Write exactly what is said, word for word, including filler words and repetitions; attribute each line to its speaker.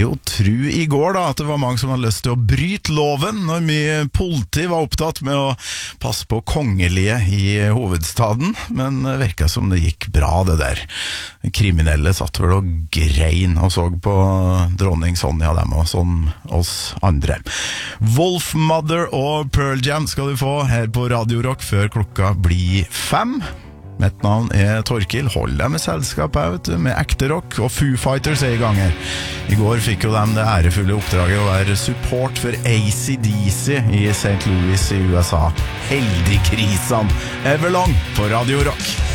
Speaker 1: jo tro I går da, at det var mange som hadde lyst til å bryte loven, når mye politi var opptatt med å passe på kongelige I hovedstaden, men det virket som det gikk bra det der. Kriminelle satt vel og grein og så på dronning Sonja dem og sånn oss andre. Wolfmother og Pearl Jam skal du få her på Radio Rock før klokka blir fem. Mitt navn er Torkil, hold deg med selskap her, vet du, med ekte rock, og Foo Fighters er I gang her. I går fikk jo dem det ærefulle oppdraget å være support for A C D C I Saint Louis I USA. Heldig krisan, Everlong på Radio Rock.